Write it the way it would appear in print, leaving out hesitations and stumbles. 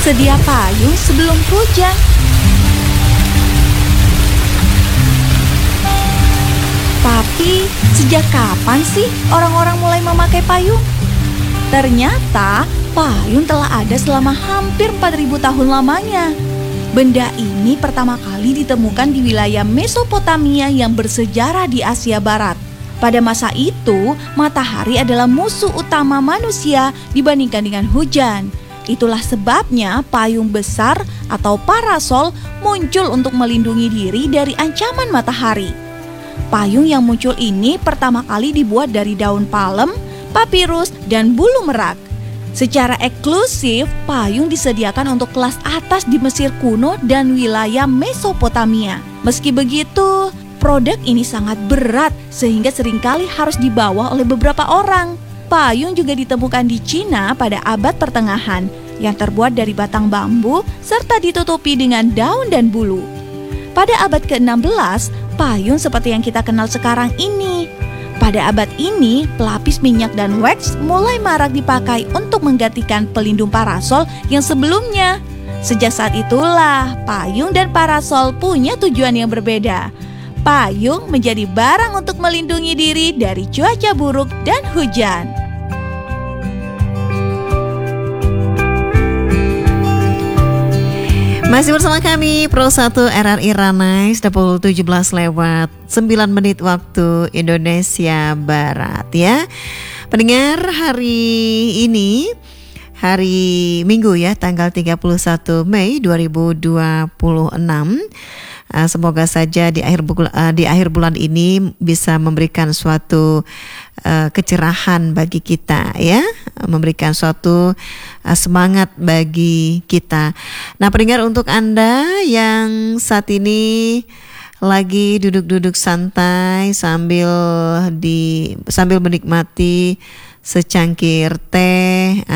Sedia payung sebelum hujan. Tapi, sejak kapan sih orang-orang mulai memakai payung? Ternyata, payung telah ada selama hampir 4.000 tahun lamanya. Benda ini pertama kali ditemukan di wilayah Mesopotamia yang bersejarah di Asia Barat. Pada masa itu, matahari adalah musuh utama manusia dibandingkan dengan hujan. Itulah sebabnya payung besar atau parasol muncul untuk melindungi diri dari ancaman matahari. Payung yang muncul ini pertama kali dibuat dari daun palem, papirus, dan bulu merak. Secara eksklusif, payung disediakan untuk kelas atas di Mesir kuno dan wilayah Mesopotamia. Meski begitu, produk ini sangat berat sehingga seringkali harus dibawa oleh beberapa orang. Payung juga ditemukan di Cina pada abad pertengahan yang terbuat dari batang bambu serta ditutupi dengan daun dan bulu. Pada abad ke-16, payung seperti yang kita kenal sekarang ini. Pada abad ini, pelapis minyak dan wax mulai marak dipakai untuk menggantikan pelindung parasol yang sebelumnya. Sejak saat itulah, payung dan parasol punya tujuan yang berbeda. Payung menjadi barang untuk melindungi diri dari cuaca buruk dan hujan. Masih bersama kami Pro 1 RRI Ranais 17 lewat 9 menit waktu Indonesia Barat ya. Pendengar, hari ini hari Minggu ya, tanggal 31 Mei 2026. Semoga saja di akhir bulan ini bisa memberikan suatu kecerahan bagi kita ya, memberikan suatu semangat bagi kita. Nah, pendengar, untuk Anda yang saat ini lagi duduk-duduk santai sambil menikmati secangkir teh